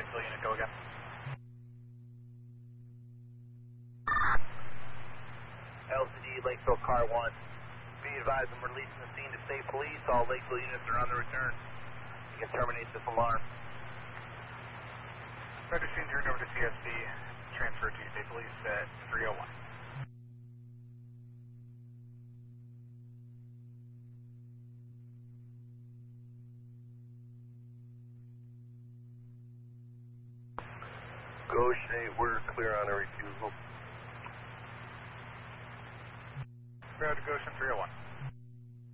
Lakeville unit, go again. LCD Lakeville Car 1. Be advised I'm releasing the scene to state police. All Lakeville units are on the return. You can terminate this alarm. Roger, scene turned over to CSD. Transfer to state police at 301. Goshen 8, we're clear on a refusal. Roger, Goshen 301.